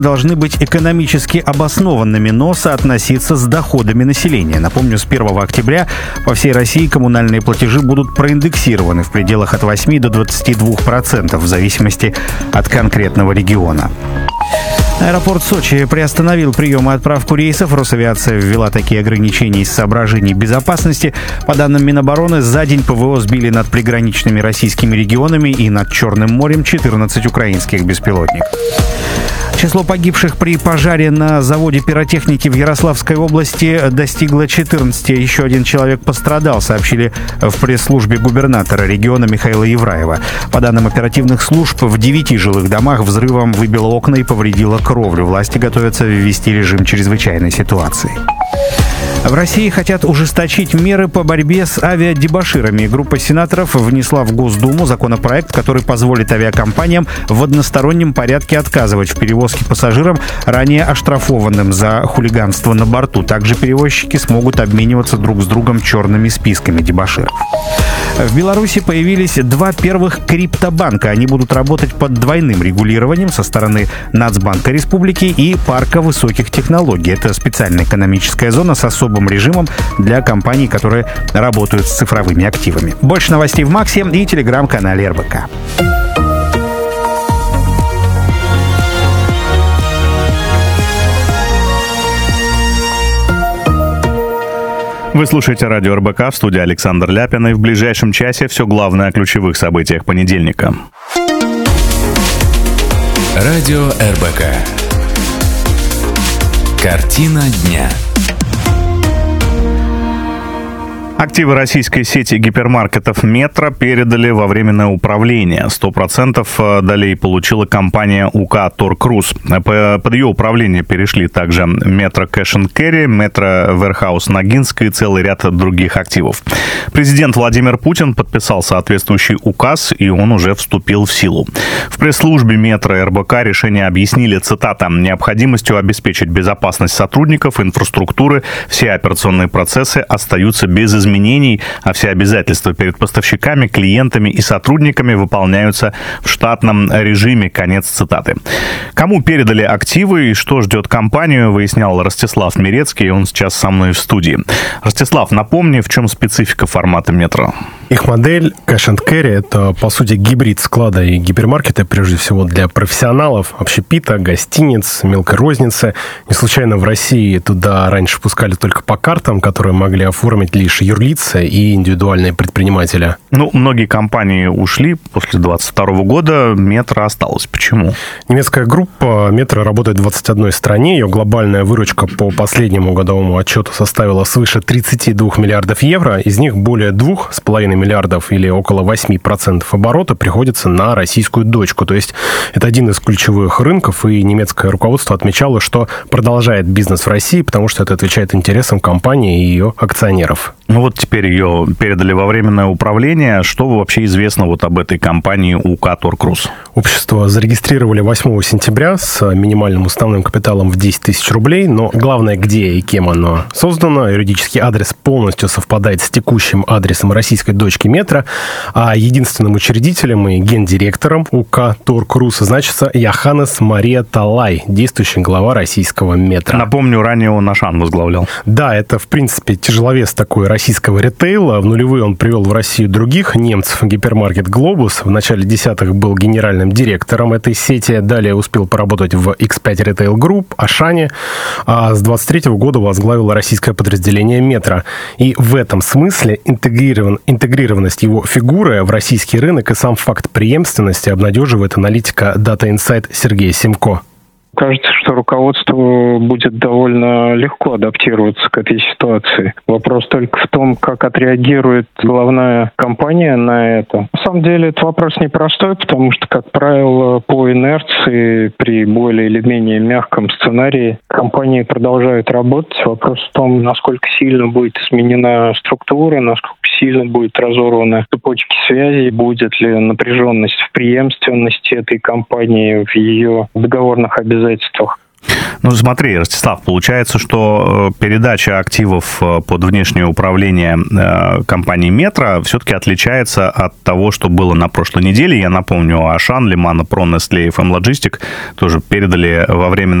должны быть экономически обоснованными, но соотноситься с доходами населения. Напомню, с 1 октября по всей России коммунальные платежи будут проиндексированы в пределах от 8 до 22% в зависимости от конкретного региона. Аэропорт Сочи приостановил прием и отправку рейсов. Росавиация ввела такие ограничения из соображений безопасности. По данным Минобороны, за день ПВО сбили над приграничными российскими регионами и над Черным морем 14 украинских беспилотников. Число погибших при пожаре на заводе пиротехники в Ярославской области достигло 14. Еще один человек пострадал, сообщили в пресс-службе губернатора региона Михаила Евраева. По данным оперативных служб, в 9 жилых домах взрывом выбило окна и повредило кровлю. Власти готовятся ввести режим чрезвычайной ситуации. В России хотят ужесточить меры по борьбе с авиадебоширами. Группа сенаторов внесла в Госдуму законопроект, который позволит авиакомпаниям в одностороннем порядке отказывать в перевозке пассажирам, ранее оштрафованным за хулиганство на борту. Также перевозчики смогут обмениваться друг с другом черными списками дебоширов. В Беларуси появились 2 первых криптобанка. Они будут работать под двойным регулированием со стороны Нацбанка Республики и Парка высоких технологий. Это специальная экономическая зона с особым режимом для компаний, которые работают с цифровыми активами. Больше новостей в Максе и телеграм-канале РБК. Вы слушаете радио РБК, в студии Александр Ляпин, и в ближайшем часе все главное о ключевых событиях понедельника. Радио РБК. Картина дня. Активы российской сети гипермаркетов «Метро» передали во временное управление. 100% долей получила компания УК «Торкрус». Под ее управление перешли также «Метро Кэш энд Керри», «Метро Верхаус Ногинск» и целый ряд других активов. Президент Владимир Путин подписал соответствующий указ, и он уже вступил в силу. В пресс-службе «Метро» РБК решение объяснили, цитата, «необходимостью обеспечить безопасность сотрудников, инфраструктуры, все операционные процессы остаются без изменений, а все обязательства перед поставщиками, клиентами и сотрудниками выполняются в штатном режиме». Конец цитаты. Кому передали активы и что ждет компанию, выяснял Ростислав Мирецкий, он сейчас со мной в студии. Ростислав, напомни, в чем специфика формата «Метро»? Их модель Cash and Carry — это, по сути, гибрид склада и гипермаркета, прежде всего для профессионалов, общепита, гостиниц, мелкой розницы. Не случайно в России туда раньше пускали только по картам, которые могли оформить лишь юрлица и индивидуальные предприниматели. Многие компании ушли после 2022 года, «Метро» осталось. Почему? Немецкая группа «Метро» работает в 21 стране. Ее глобальная выручка по последнему годовому отчету составила свыше 32 миллиардов евро. Из них более 2,5 миллиардов или около 8% оборота приходится на российскую дочку. То есть это один из ключевых рынков, и немецкое руководство отмечало, что продолжает бизнес в России, потому что это отвечает интересам компании и ее акционеров. Теперь ее передали во временное управление. Что вообще известно об этой компании УК «Торкрус»? Общество зарегистрировали 8 сентября с минимальным уставным капиталом в 10 тысяч рублей, но главное, где и кем оно создано. Юридический адрес полностью совпадает с текущим адресом российской дочки «Метро», а единственным учредителем и гендиректором УК «Торкрус» значится Йоханнес Мария Талай, действующий глава российского «Метро». Напомню, ранее он Ашан возглавлял. Да, это, в принципе, тяжеловес такой российского ритейла. В нулевые он привел в Россию других немцев, гипермаркет «Глобус». В начале десятых был генеральным директором этой сети. Далее успел поработать в X5 Retail Group, Ашане. А с 23 года возглавил российское подразделение «Метро». И в этом смысле интегрированность его фигуры в российский рынок и сам факт преемственности обнадеживает аналитика Data Insight Сергея Семко. Кажется, что руководству будет довольно легко адаптироваться к этой ситуации. Вопрос только в том, как отреагирует главная компания на это. На самом деле, этот вопрос непростой, потому что, как правило, по инерции при более или менее мягком сценарии компании продолжают работать. Вопрос в том, насколько сильно будет изменена структура, насколько сильно будет разорвана цепочки связей, будет ли напряженность в преемственности этой компании, в ее договорных обязательствах. Ну, смотри, Ростислав, получается, что передача активов под внешнее управление компании «Метро» все-таки отличается от того, что было на прошлой неделе. Я напомню, Ашан, Лимана Про, Nestlé, FM Logistic тоже передали во время